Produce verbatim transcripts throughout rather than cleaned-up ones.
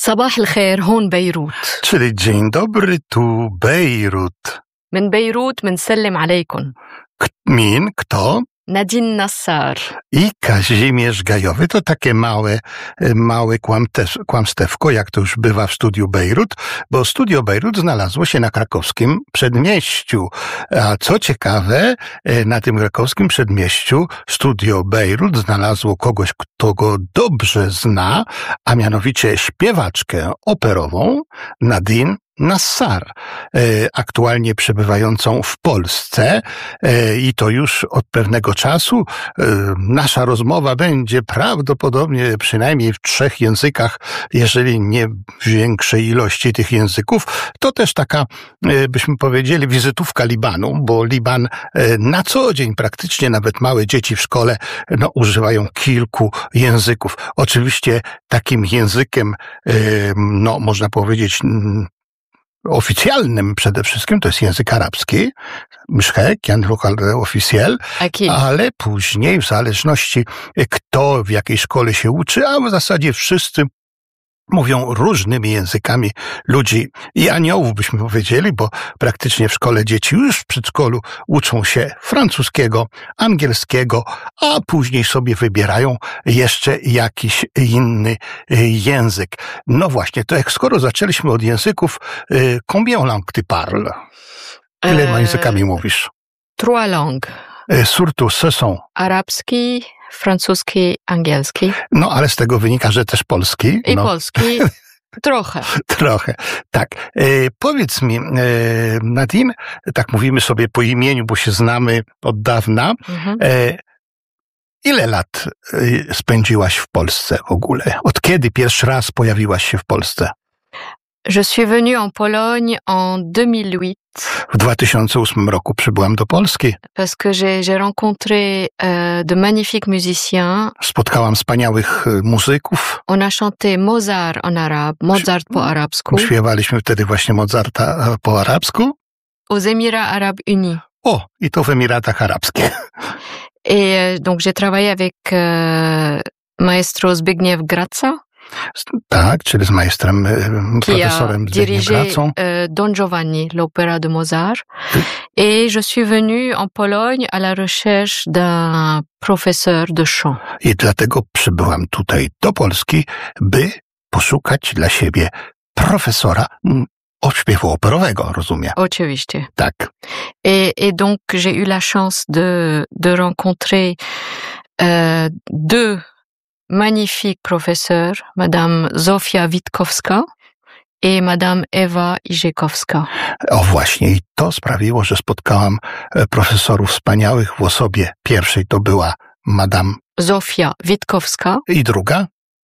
صباح الخير هون بيروت. Czyli dzień dobry, tu Bejrut. من بيروت منسلم عليكم. K- Min, kto? نادين نصار. I Kazimierz Gajowy. To takie małe, małe kłamte- kłamstewko, jak to już bywa w studiu Bejrut, bo studio Bejrut znalazło się na krakowskim przedmieściu. A co ciekawe, na tym krakowskim przedmieściu studio Bejrut znalazło kogoś, kto go dobrze zna, a mianowicie śpiewaczkę operową Nadine Nassar, aktualnie przebywającą w Polsce i to już od pewnego czasu. Nasza rozmowa będzie prawdopodobnie przynajmniej w trzech językach, jeżeli nie w większej ilości tych języków. To też taka, byśmy powiedzieli, wizytówka Libanu, bo Liban na co dzień praktycznie nawet małe dzieci w szkole no, używają kilku języków. Oczywiście takim językiem, no można powiedzieć, oficjalnym przede wszystkim to jest język arabski, mszhek, jan lokal oficjal, ale później w zależności kto w jakiej szkole się uczy, a w zasadzie wszyscy mówią różnymi językami ludzi i aniołów, byśmy powiedzieli, bo praktycznie w szkole dzieci już w przedszkolu uczą się francuskiego, angielskiego, a później sobie wybierają jeszcze jakiś inny język. No właśnie, to jak skoro zaczęliśmy od języków, combien langues tu parles? Ile językami mówisz? Trois langues. Surtout ce sont. Arabski, francuski, angielski. No, ale z tego wynika, że też polski. I no. polski. Trochę. Trochę, tak. E, powiedz mi, e, Nadine, tak mówimy sobie po imieniu, bo się znamy od dawna. Mhm. E, ile lat e, spędziłaś w Polsce w ogóle? Od kiedy pierwszy raz pojawiłaś się w Polsce? Je suis venue en Pologne en deux mille huit. W dwa tysiące ósmym roku przybyłam do Polski. Parce que j'ai, j'ai rencontré euh, de magnifiques musiciens. Spotkałam wspaniałych muzyków. On a chanté Mozart en arabe, Mozart po arabsku. Śpiewaliśmy wtedy właśnie Mozarta po arabsku. Aux Émirats Arabes Unis. O, i to w Emiratach Arabskich. Et donc j'ai travaillé avec euh, maestro Zbigniew Graca. Tak, czyli z maestrem, profesorem Zbigniew Gracą. Euh, Don Giovanni, l'opéra de Mozart. Et je suis venue en Pologne à la recherche d'un professeur de chant. I dlatego przybyłam tutaj do Polski, by poszukać dla siebie profesora o śpiewu operowego, rozumiem. Oczywiście. Tak. Et, et donc j'ai eu la chance de, de rencontrer euh, deux magnifiques professeurs, Madame Zofia Witkowska et Madame Ewa Iżykowska. O właśnie, i to sprawiło, że spotkałam profesorów wspaniałych w osobie pierwszej to była Madame Zofia Witkowska i druga?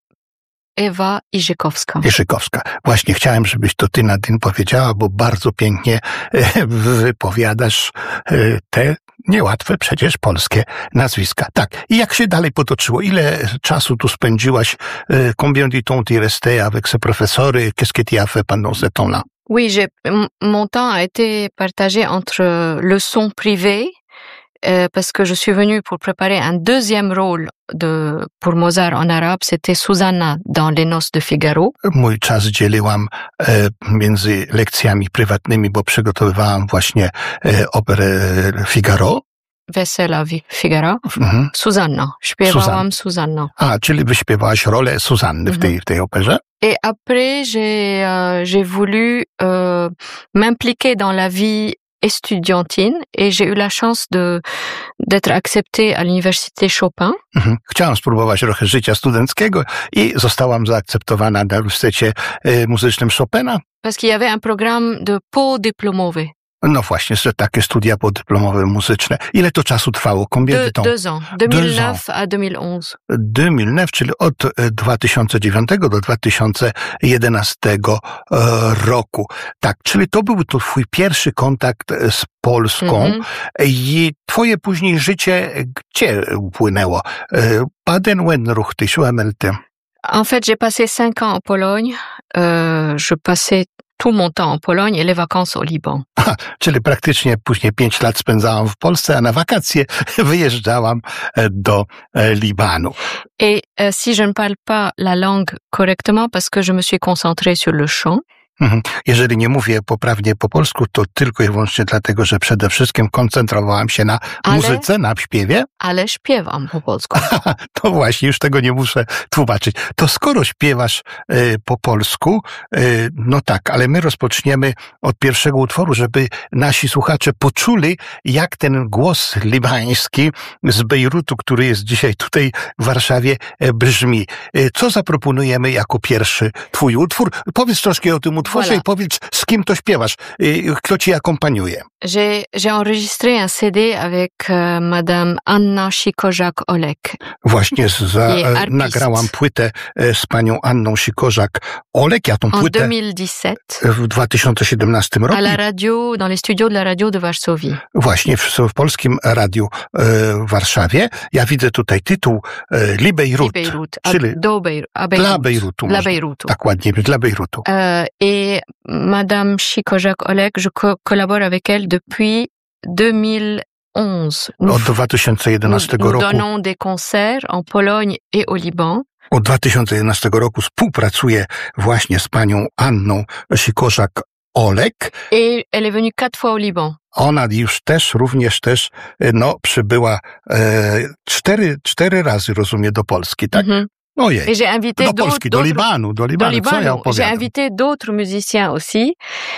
Ewa Iżykowska. Iżykowska. Właśnie chciałem, żebyś to ty, Nadine, powiedziała, bo bardzo pięknie wypowiadasz te niełatwe przecież polskie nazwiska. Tak. I jak się dalej potoczyło? Ile czasu tu spędziłaś? Combien de temps tu restais avec ce professeur? Qu'est-ce que tu as fait pendant ce temps-là? Oui, j'ai, mon temps a été partagé entre leçons privées, euh, parce que je suis venue pour préparer un deuxième rôle de, pour Mozart en arabe, c'était Susanna dans Les Noces de Figaro. Mój czas dzieliłam e, między lekcjami prywatnymi, bo przygotowywałam właśnie e, operę Figaro. Wesela Figaro. Mhm. Susanna. Śpiewałam Susanna. A, czyli wyśpiewałaś rolę Suzanny w tej, w tej operze? Et après, j'ai, euh, j'ai voulu euh, m'impliquer dans la vie estudiantine et j'ai eu la chance de, d'être acceptée à l'université Chopin. Mhm. Chciałam spróbować trochę życia studenckiego i zostałam zaakceptowana na Uniwersytecie e, Muzycznym Chopina. Parce qu'il y avait un programme de post-dyplomowy. No właśnie, że takie studia podyplomowe muzyczne. Ile to czasu trwało? Combien de temps? Deux ans. deux mille neuf à deux mille onze. deux mille neuf, czyli od dwa tysiące dziewiątego do dwa tysiące jedenastego roku. Tak, czyli to był to twój pierwszy kontakt z Polską mm-hmm. i twoje później życie gdzie upłynęło? Baden Wenruch, ty En fait, j'ai passé cinq ans en Pologne. Euh, je passais tout mon temps en Pologne et les vacances au Liban. Aha, czyli praktycznie później pięć lat spędzałam w Polsce, a na wakacje wyjeżdżałam do Libanu. Et euh, si je ne parle pas la langue correctement parce que je me suis concentrée sur le chant, jeżeli nie mówię poprawnie po polsku, to tylko i wyłącznie dlatego, że przede wszystkim koncentrowałam się na ale, muzyce, na śpiewie. Ale śpiewam po polsku. To właśnie, już tego nie muszę tłumaczyć. To skoro śpiewasz y, po polsku, y, no tak, ale my rozpoczniemy od pierwszego utworu, żeby nasi słuchacze poczuli, jak ten głos libański z Bejrutu, który jest dzisiaj tutaj w Warszawie, brzmi. Y, co zaproponujemy jako pierwszy twój utwór? Powiedz troszkę o tym utworze voilà. I powiedz, z kim to śpiewasz, y, kto ci akompaniuje. J'ai, j'ai enregistré un C D avec euh, Madame Anna Sikorzak-Olek. Właśnie za, e, nagrałam płytę e, z panią Anną Sikorzak-Olek. Ja tą płytę en deux mille dix-sept, w dwa tysiące siedemnastym roku. À la radio, dans les studios de la radio de Varsovie. Właśnie w, w polskim radiu e, w Warszawie. Ja widzę tutaj tytuł e, Li Bejrut, Bejrut, czyli do Bejr, a Bejrut, dla Bejrutu. Dla Bejrutu. Tak ładnie, dla Bejrutu. Euh, et Madame Sikorzak-Olek, je co- collabore avec elle depuis deux mille onze. Od dwa tysiące jedenastego nous, roku. Nous donnons des concerts en Pologne et au Liban. Od dwa tysiące jedenastego roku współpracuję właśnie z panią Anną Sikorzak-Olek. Et elle est venue quatre fois au Liban. Ona już też, również też, no, przybyła e, cztery, cztery razy, rozumiem, do Polski, tak? Mm-hmm. Ojej. Et j'ai invité do d'autres, Polski, do Libanu, do Libanu, do Libanu. Co ja opowiadam? J'ai invité d'autres musiciens aussi.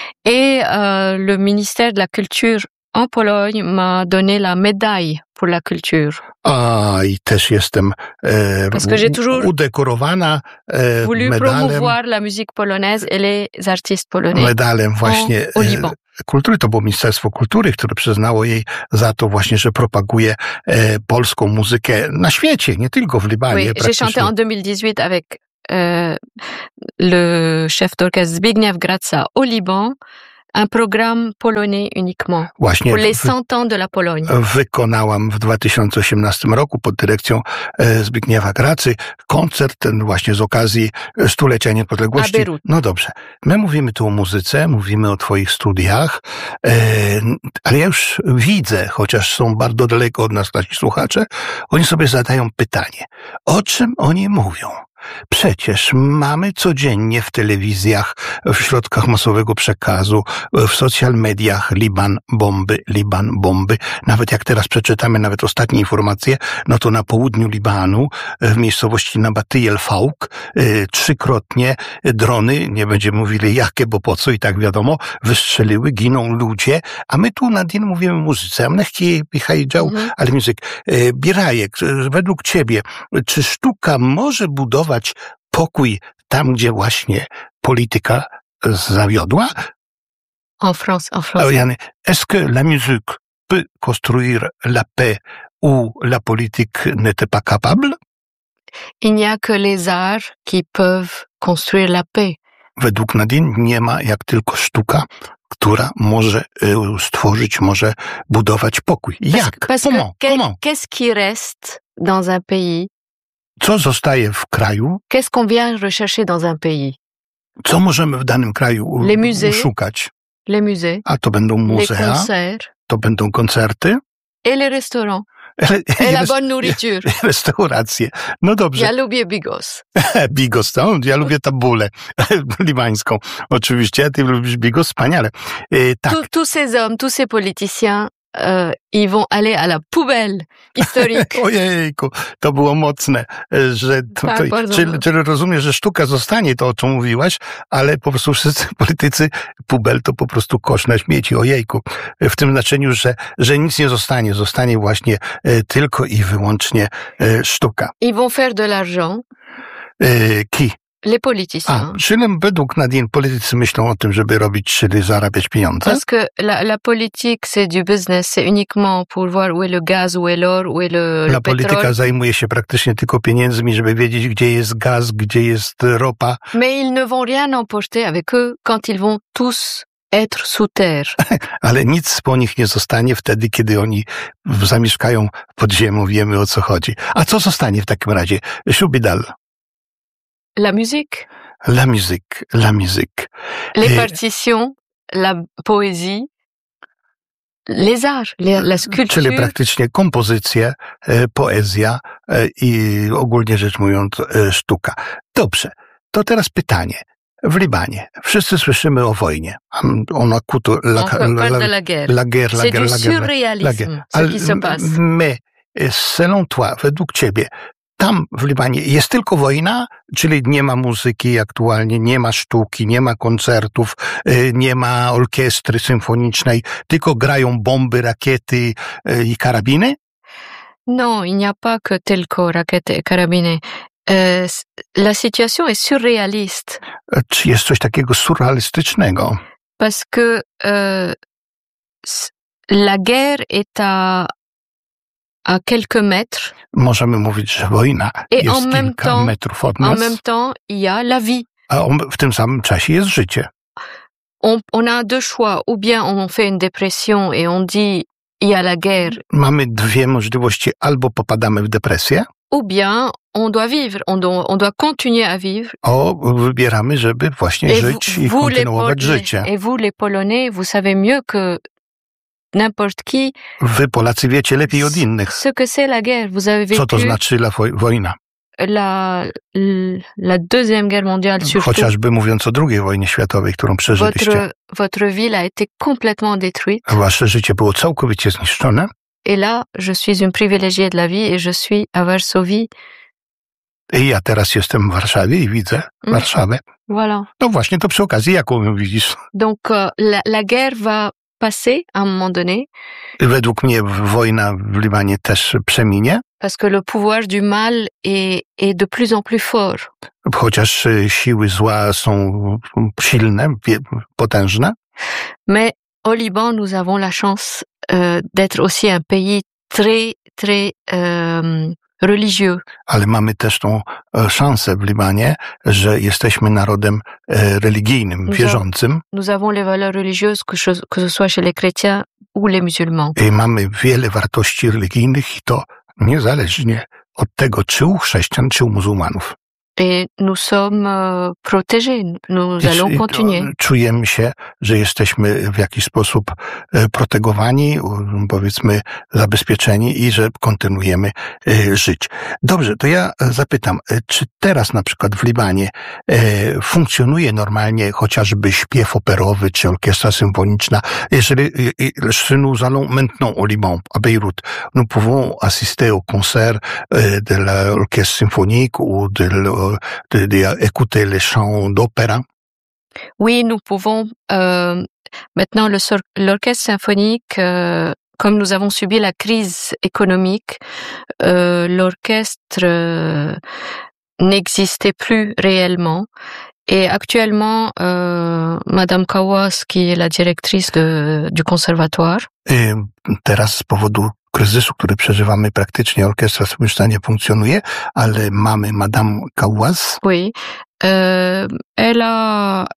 Et euh, le ministère de la Culture en Pologne m'a donné la médaille pour la culture. A, i też jestem e, Parce que j'ai toujours udekorowana e, voulu medalem, promouvoir la musique polonaise et les artistes polonais medalem właśnie au Liban. E, kultury. To było Ministerstwo Kultury, które przyznało jej za to właśnie, że propaguje e, polską muzykę na świecie, nie tylko w Libanie. Oui, j'ai chanté en deux mille dix-huit avec euh, le chef d'orchestre Zbigniew Graca au Liban, un programme polonais uniquement. Właśnie pour les cent ans de la Pologne. Wykonałam w dwa tysiące osiemnastym roku pod dyrekcją e, Zbigniewa Gracy koncert ten właśnie z okazji stulecia niepodległości. No dobrze. My mówimy tu o muzyce, mówimy o twoich studiach, e, ale ja już widzę, chociaż są bardzo daleko od nas nasi słuchacze, oni sobie zadają pytanie, o czym oni mówią? Przecież mamy codziennie w telewizjach, w środkach masowego przekazu, w social mediach Liban, bomby, Liban, bomby. Nawet jak teraz przeczytamy nawet ostatnie informacje, no to na południu Libanu, w miejscowości Nabati el Fauk, trzykrotnie drony, nie będziemy mówili jakie, bo po co i tak wiadomo, wystrzeliły, giną ludzie, a my tu na dzień mówimy muzyce. Amnechki Pichajdział, mhm. ale muzyk. Birajek, według ciebie, czy sztuka może budować pokój tam, gdzie właśnie polityka zawiodła? En France, en France. Est-ce que la musique peut construire la paix où la politique n'était pas capable? Il n'y a que les arts qui peuvent construire la paix. Według Nadine nie ma jak tylko sztuka, która może stworzyć, może budować pokój. Jak? Parce que qu'est-ce qui reste dans un pays? Co zostaje w kraju? Qu'est-ce qu'on vient rechercher dans un pays? Co możemy w danym kraju les musées, szukać? Les musées. A to będą muzea, les concerts, to będą koncerty. Et les restaurants. Et la bonne nourriture. Restauracje. No dobrze. Ja lubię bigos. Bigos, to? Ja lubię tabulę libańską. Oczywiście, ty lubisz bigos, wspaniale. E, tak. Tous, tous ces hommes, tous ces politiciens, Euh, ils vont aller à la poubelle historique. Ojejku, to było mocne, że to, tak, to, czyli, czyli rozumiem, że sztuka zostanie, to o czym mówiłaś, ale po prostu wszyscy politycy, pubel to po prostu kosz na śmieci, ojejku. W tym znaczeniu, że, że nic nie zostanie, zostanie właśnie e, tylko i wyłącznie e, sztuka. Ils vont faire de l'argent. E, qui? Les politiciens. A, czyli według Nadine politycy myślą o tym, żeby robić, czyli zarabiać pieniądze? Parce que la, la politique, c'est du business, c'est uniquement pour voir où est le gaz, où est l'or, où est le, La le polityka pétrole. zajmuje się praktycznie tylko pieniędzmi, żeby wiedzieć, gdzie jest gaz, gdzie jest ropa. Mais ils ne vont rien emporter avec eux quand ils vont tous être sous terre. Ale nic po nich nie zostanie wtedy, kiedy oni zamieszkają pod ziemią, wiemy o co chodzi. A co zostanie w takim razie? Szubidal. La musique? La musique, la musique. Les et... partitions, la poézie, les arts, les, la sculpture. Czyli praktycznie kompozycje, poezja i ogólnie rzecz mówiąc sztuka. Dobrze, to teraz pytanie. W Libanie wszyscy słyszymy o wojnie. On a couteau, la, la, la, la, la guerre. La guerre, la C'est guerre, du la guerre, surréalisme, la guerre. ce qui se passe. Mais, selon toi, według ciebie, tam w Libanie jest tylko wojna, czyli nie ma muzyki aktualnie, nie ma sztuki, nie ma koncertów, nie ma orkiestry symfonicznej, tylko grają bomby, rakiety i karabiny? Non, il n'y a pas que tylko rakiety et karabiny. Euh, la situation est surréaliste. Czy jest coś takiego surrealistycznego? Parce que euh, la guerre est à à quelques mètres. Możemy mówić, że wojna et jest en même kilka temps, metrów od nas. En même temps, il y a la vie. A w tym samym czasie jest życie. On, on a deux choix. Ou bien on fait une dépression et on dit il y a la guerre. Mamy dwie możliwości. Albo popadamy w depresję. Ou bien on doit vivre, on doit, on doit continuer à vivre. O, wybieramy, żeby właśnie et żyć vous, i vous kontynuować życie. Et vous les Polonais, vous savez mieux que n'importe qui. Wy Polacy wiecie lepiej od innych. Ce que c'est la guerre, vous avez vécu. Co to znaczy la wojna? La, la deuxième guerre mondiale surtout. Chociażby mówiąc o drugiej wojnie światowej, którą przeżyliście. Votre, votre ville a été complètement détruite. Wasze życie było całkowicie zniszczone. Et là, je suis une privilégiée de la vie et je suis à Varsovie. I ja teraz jestem w Warszawie i widzę mm. Warszawę. Voilà. No właśnie, to przy okazji, jaką ją widzisz? Donc, euh, la, la guerre va passer à un moment donné. Według mnie wojna w Libanie też przeminie. Parce que le pouvoir du mal est, est de plus en plus fort. Chociaż siły zła są silne, potężne. Mais au Liban, nous avons la chance euh, d'être aussi un pays très, très euh, religieux. Ale mamy też tą szansę w Libanie, że jesteśmy narodem religijnym, nous wierzącym. A, nous avons les valeurs religieuses, que, que ce soit chez les chrétiens ou les musulmans. I mamy wiele wartości religijnych i to niezależnie od tego, czy u chrześcijan, czy u muzułmanów. Et nous sommes euh, protégés, nous I, allons continuer. Czujemy się, że jesteśmy w jakiś sposób protegowani, powiedzmy zabezpieczeni i że kontynuujemy żyć. Dobrze, to ja zapytam, czy teraz na przykład w Libanie funkcjonuje normalnie chociażby śpiew operowy czy orkiestra symfoniczna? Jeżeli nous allons maintenant au Liban, à Beyrouth, nous pouvons assister au concert de l'orchestre symphonique ou de De, de écouter les chants d'opéra? Oui, nous pouvons. Euh, maintenant, le, l'orchestre symphonique, euh, comme nous avons subi la crise économique, euh, l'orchestre euh, n'existait plus réellement. Et actuellement, euh, Madame Kawas, qui est la directrice de, du conservatoire. I teraz z powodu kryzysu, który przeżywamy, praktycznie orkiestra symfoniczna nie funkcjonuje, ale mamy Madame Kawas. Oui. Euh, elle a,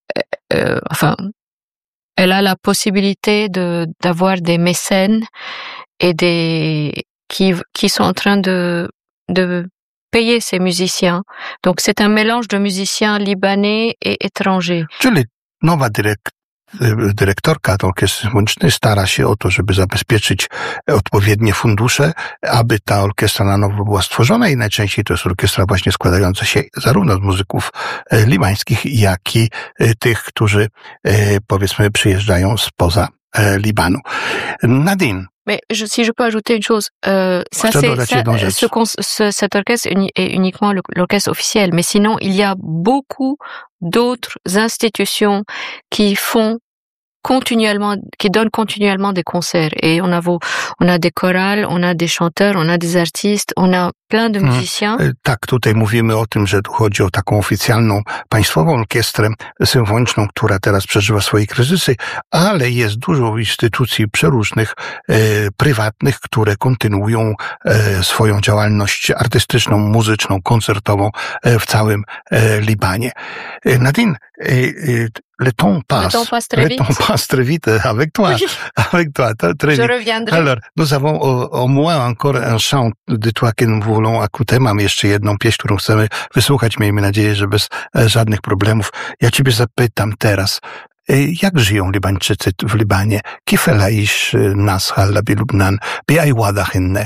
euh, enfin, elle a la possibilité de, d'avoir des mécènes et des, qui, qui sont en train de, de payer ces musiciens. Donc c'est un mélange de musiciens libanais et étrangers. Czyli nowa dyrektor dyrektorka orkiestry symfonicznej stara się o to, żeby zabezpieczyć odpowiednie fundusze, aby ta orkiestra na nowo była stworzona i najczęściej to jest orkiestra właśnie składająca się zarówno z muzyków libańskich, jak i tych, którzy powiedzmy przyjeżdżają spoza Libanu. Nadine. Mais je, si je peux ajouter une chose, euh, ça c'est ça, ce, ce, cet orchestre est uniquement l'orchestre officiel, mais sinon il y a beaucoup d'autres institutions qui font continuellement, qui donnent continuellement des concerts. Et on a, vos, on a des chorales, on a des chanteurs, on a des artistes, on a plein de musiciens. Hmm. Tak, tutaj mówimy o tym, że tu chodzi o taką oficjalną, państwową orkiestrę symfoniczną, która teraz przeżywa swoje kryzysy, ale jest dużo instytucji przeróżnych, e, prywatnych, które kontynuują e, swoją działalność artystyczną, muzyczną, koncertową e, w całym e, Libanie. E, Nadine, e, e, le temps passe. Le temps passe très le vite. temps passe très vite avec toi. Oui. Avec toi, très Je vite. reviendrai. Alors, nous avons au, au moins encore un chant de toi que nous voulons écouter. Mamy jeszcze jedną pieśń, którą chcemy wysłuchać. Miejmy nadzieję, że bez e, żadnych problemów. Ja ciebie zapytam teraz, e, jak żyją Libańczycy w Libanie? Kif elaish nas halla bilubnan bi'ay wadah inne?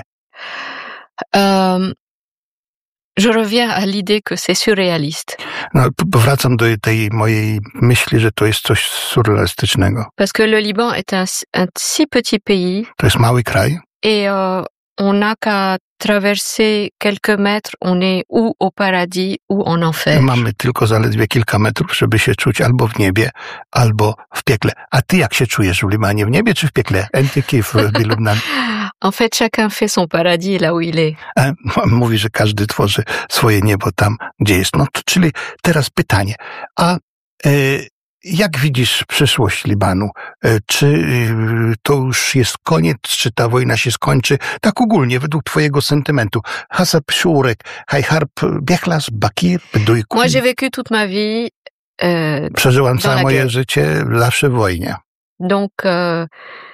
Euh, je reviens à l'idée que c'est surréaliste. No, wracam do tej mojej myśli, że to jest coś surrealistycznego. Parce que le Liban est un, un si petit pays To jest mały kraj. et euh, on n'a qu'à traverser quelques mètres, on est ou au paradis ou en enfer. Mamy tylko zaledwie kilka metrów, żeby się czuć albo w niebie, albo w piekle. A ty jak się czujesz w Libanie? W niebie czy w piekle? Enti kif bilubnan. En fait, chacun fait son paradis là où il est. E, Mówi, że każdy tworzy swoje niebo tam, gdzie jest. No to, czyli teraz pytanie. A e, jak widzisz przyszłość Libanu? E, czy e, to już jest koniec? Czy ta wojna się skończy? Tak ogólnie, według twojego sentymentu. Hasab Shurek, Hajharb, Biechlas, Bakir, Bedujku. Moi, j'ai vécu toute ma vie. Euh, Przeżyłam dans całe la moje guerre. życie zawsze w wojnie. Donc, euh,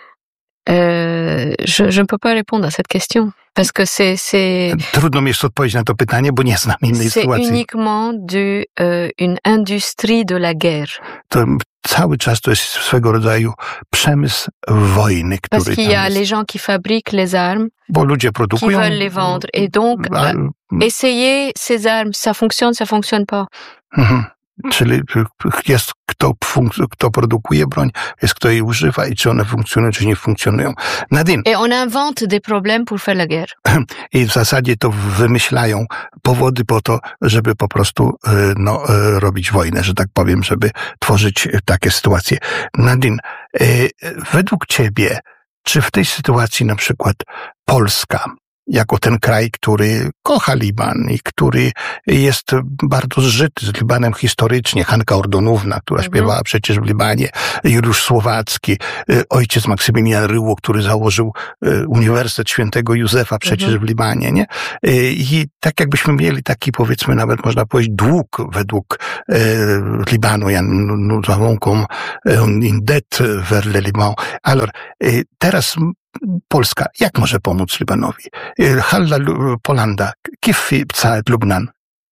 euh, je je ne peux pas répondre à cette question parce que c'est c'est Trudno mi jest odpowiedzieć na to pytanie, bo nie znam innej c'est sytuacji. uniquement du euh, une industrie de la guerre. To cały czas to jest swego rodzaju przemysł wojny, Parce który qu'il tam y a jest. les gens qui fabriquent les armes, Bo ludzie qui produkują. veulent les vendre. Et donc, a, euh, essayer ces armes, ça fonctionne, ça fonctionne pas. mhm. Czyli jest kto, funk- kto produkuje broń, jest kto jej używa i czy one funkcjonują, czy nie funkcjonują. Nadine, Et on invente des problèmes pour faire la guerre. i w zasadzie to wymyślają powody po to, żeby po prostu e, no, e, robić wojnę, że tak powiem, żeby tworzyć e, takie sytuacje. Nadine, e, według ciebie, czy w tej sytuacji na przykład Polska, jako ten kraj, który kocha Liban i który jest bardzo zżyty z Libanem historycznie. Hanka Ordonówna, która Mhm. śpiewała przecież w Libanie, Juliusz Słowacki, y, ojciec Maksymilian Ryło, który założył y, Uniwersytet Świętego Józefa przecież Mhm. w Libanie, nie? Y, I tak jakbyśmy mieli taki, powiedzmy, nawet można powiedzieć, dług według y, Libanu. Ja, nous avons comme une dette vers le Liban. Alors, y, teraz Polska, jak może pomóc Libanowi? Halla Lu- Polanda, kif psaet Lubnan?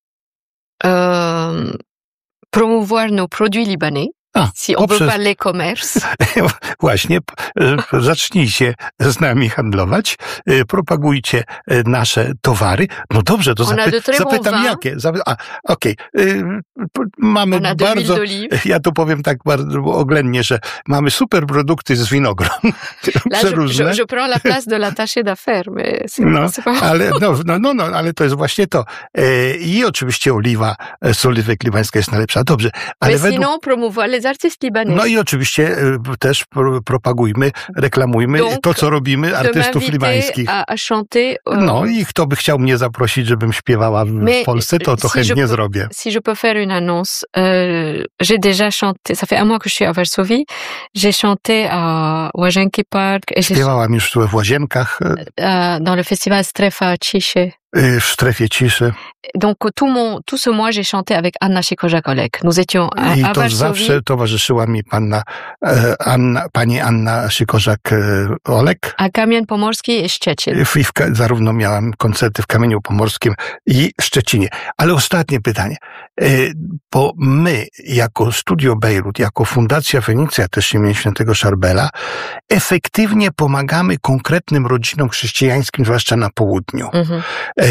Euh, promouvoir nos produits libanais. A, Si on veut poprzez- parler commerce, Właśnie, e, zacznijcie z nami handlować, e, propagujcie e, nasze towary. No dobrze, to On a zapy- de très bons zapytam vins. jakie. Zapy- a, okej. E, p- Mamy on a de l'huile bardzo, d'olive. ja to powiem tak bardzo oględnie, że mamy super produkty z winogron. Là, je, Przeróżne. je, je prends la place de l'attaché d'affaires, mais c'est No, c'est pas... ale, no, no, no, no, ale to jest właśnie to. E, I oczywiście oliwa e, z oliwek libańska jest najlepsza. Dobrze, ale Mais według... sinon, promouvoir les artistes libanais. No i oczywiście e, też pro, propagujmy, reklamujmy Donc, to, co robimy, de artystów m'inviter libańskich. à, à chanter. euh, No i kto by chciał mnie zaprosić, żebym śpiewała w, w Mais, Polsce, to, to si chętnie je peux- zrobię. Si je peux faire une annonce, euh, j'ai déjà chanté, ça fait un mois que je suis à Varsovie, j'ai chanté à Łazienki Park et j'ai Śpiewałam już w Łazienkach, e, euh, dans le festival Strefa Ciszy. e, w strefie ciszy. Donc tout mon tout ce mois j'ai chanté avec Anna Sikorzak-Olek. Nous étions à, I à to Varsovie. zawsze towarzyszyła mi panna e, Anna, pani Anna Sikorzak-Olek. À Kamien Pomorski et Szczecin. I w, Ka- zarówno miałam koncerty w Kamieniu Pomorskim i Szczecinie. Ale ostatnie pytanie. E, Bo my, jako Studio Bejrut, jako Fundacja Fenicja też imienia Świętego Szarbela, efektywnie pomagamy konkretnym rodzinom chrześcijańskim, zwłaszcza na południu. Mhm. E,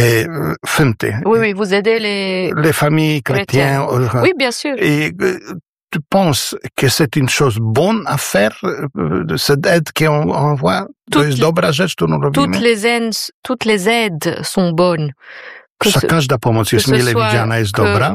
Fenty. Oui, oui, vous aidez les... Les familles chrétiennes. Oui, bien sûr. Et euh, tu penses que c'est une chose bonne à faire, euh, cette aide qu'on envoie? To Toutes- jest dobra rzecz, którą robimy? Toutes les aides, toutes les aides sont bonnes. Que Ka- ce- Każda pomoc jest que ce mile soit widziana, jest que- dobra.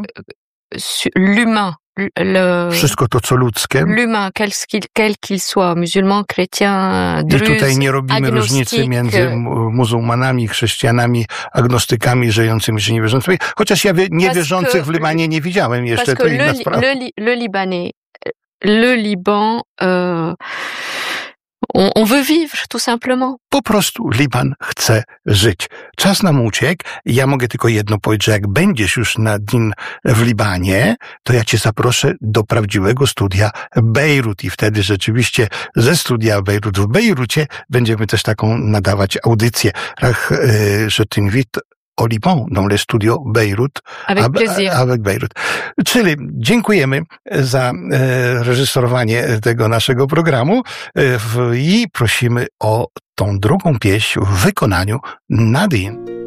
su- L'humain, le, Wszystko to, co ludzkie. l'humain, quel qu'il, quel qu'il soit, musulman, chrétien, I druze, tutaj nie robimy agnostik, różnicy między mu- muzułmanami, chrześcijanami, agnostykami, żyjącymi czy niewierzącymi. Chociaż ja wie, niewierzących w Libanie nie widziałem jeszcze, parce to que inna le, li- sprawa. le, li- le Libanais, le Liban, euh, On, on veut vivre, tout simplement. Po prostu Liban chce żyć. Czas nam uciekł. Ja mogę tylko jedno powiedzieć, że jak będziesz już na dzień w Libanie, to ja cię zaproszę do prawdziwego studia Bejrut i wtedy rzeczywiście ze studia Bejrut w Bejrucie będziemy też taką nadawać audycję. Ach, je t'invite au Liban, dans le studio Bejrut. Avec plaisir. Avec Bejrut. Czyli dziękujemy za e, reżyserowanie tego naszego programu e, w, i prosimy o tą drugą pieśń w wykonaniu Nadine.